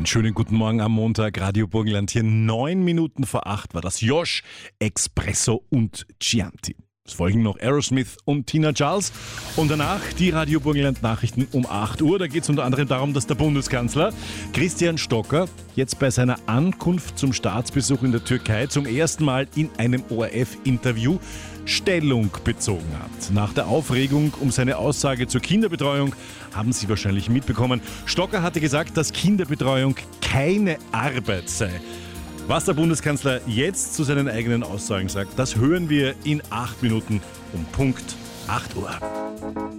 Einen schönen guten Morgen am Montag, Radio Burgenland. Hier 9 Minuten vor 8 war das Josh, Espresso und Chianti. Es folgen noch Aerosmith und Tina Charles. Und danach die Radio Burgenland Nachrichten um 8 Uhr. Da geht es unter anderem darum, dass der Bundeskanzler Christian Stocker jetzt bei seiner Ankunft zum Staatsbesuch in der Türkei zum ersten Mal in einem ORF-Interview Stellung bezogen hat. Nach der Aufregung um seine Aussage zur Kinderbetreuung haben Sie wahrscheinlich mitbekommen. Stocker hatte gesagt, dass Kinderbetreuung keine Arbeit sei. Was der Bundeskanzler jetzt zu seinen eigenen Aussagen sagt, das hören wir in 8 Minuten um Punkt 8 Uhr.